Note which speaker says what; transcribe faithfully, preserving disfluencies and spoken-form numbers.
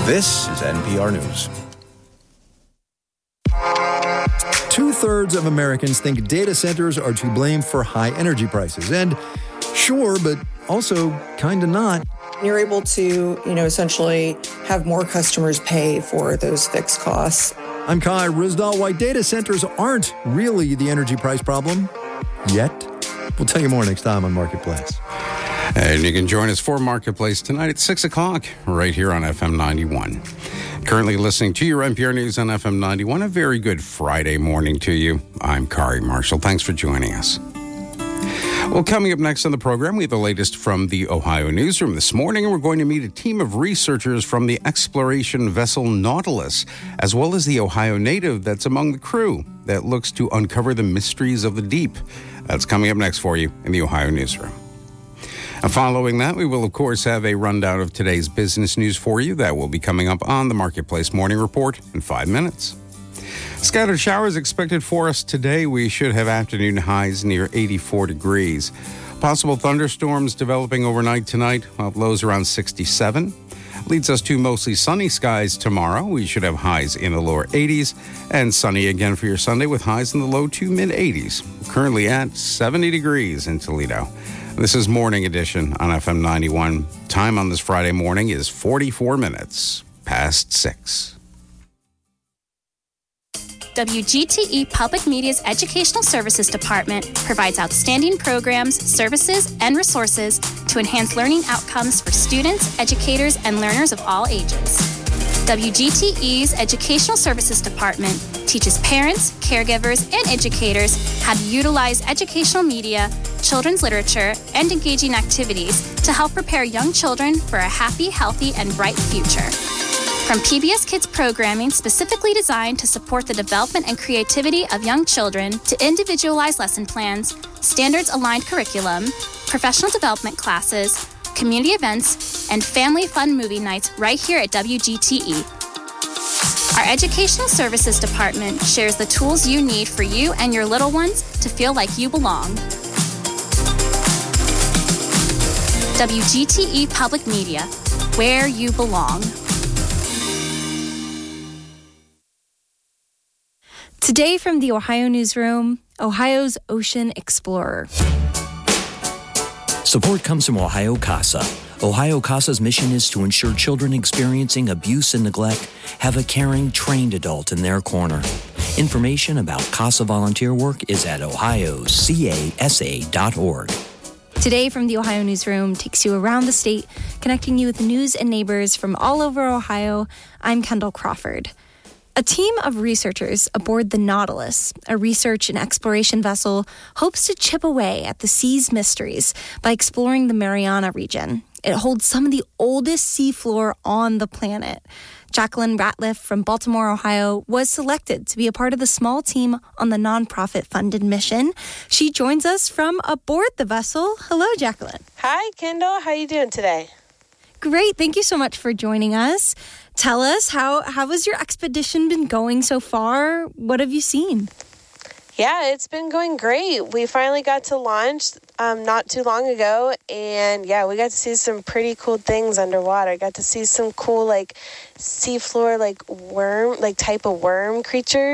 Speaker 1: This is N P R News.
Speaker 2: Two-thirds of Americans think data centers are to blame for high energy prices. And sure, but also kind of not.
Speaker 3: You're able to, you know, essentially have more customers pay for those fixed costs.
Speaker 2: I'm Kai Rizdal. Why data centers aren't really the energy price problem yet. We'll tell you more next time on Marketplace.
Speaker 4: And you can join us for Marketplace tonight at six o'clock right here on F M ninety-one. Currently listening to your N P R News on F M ninety-one. A very good Friday morning to you. I'm Kari Marshall. Thanks for joining us. Well, coming up next on the program, we have the latest from the Ohio Newsroom this morning, and we're going to meet a team of researchers from the exploration vessel Nautilus, as well as the Ohio native that's among the crew that looks to uncover the mysteries of the deep. That's coming up next for you in the Ohio Newsroom. And following that, we will, of course, have a rundown of today's business news for you. That will be coming up on the Marketplace Morning Report in five minutes. Scattered showers expected for us today. We should have afternoon highs near eighty-four degrees. Possible thunderstorms developing overnight tonight, while lows around sixty-seven. Leads us to mostly sunny skies tomorrow. We should have highs in the lower eighties. And sunny again for your Sunday with highs in the low to mid-eighties. Currently at seventy degrees in Toledo. This is Morning Edition on F M ninety-one. Time on this Friday morning is forty-four minutes past six.
Speaker 5: W G T E Public Media's Educational Services Department provides outstanding programs, services, and resources to enhance learning outcomes for students, educators, and learners of all ages. W G T E's Educational Services Department teaches parents, caregivers, and educators how to utilize educational media, children's literature, and engaging activities to help prepare young children for a happy, healthy, and bright future. From P B S Kids programming specifically designed to support the development and creativity of young children to individualized lesson plans, standards-aligned curriculum, professional development classes, community events, and family fun movie nights right here at W G T E. Our Educational Services Department shares the tools you need for you and your little ones to feel like you belong. W G T E Public Media, where you belong.
Speaker 6: Today from the Ohio Newsroom, Ohio's Ocean Explorer.
Speaker 7: Support comes from Ohio CASA. Ohio CASA's mission is to ensure children experiencing abuse and neglect have a caring, trained adult in their corner. Information about CASA volunteer work is at ohio casa dot org.
Speaker 6: Today from the Ohio Newsroom takes you around the state, connecting you with news and neighbors from all over Ohio. I'm Kendall Crawford. A team of researchers aboard the Nautilus, a research and exploration vessel, hopes to chip away at the sea's mysteries by exploring the Mariana region. It holds some of the oldest seafloor on the planet. Jacqueline Ratliff from Baltimore, Ohio, was selected to be a part of the small team on the nonprofit-funded mission. She joins us from aboard the vessel. Hello, Jacqueline.
Speaker 8: Hi, Kendall. How are you doing today?
Speaker 6: Great. Thank you so much for joining us. Tell us, how, how has your expedition been going so far? What have you seen?
Speaker 8: Yeah, it's been going great. We finally got to launch um, not too long ago, and yeah, we got to see some pretty cool things underwater. Got to see some cool, like, seafloor, like, worm, like, type of worm creatures.